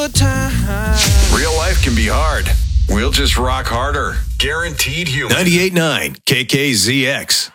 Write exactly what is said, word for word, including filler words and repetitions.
time. Real life can be hard. We'll just rock harder. Guaranteed human. ninety-eight point nine K K Z X.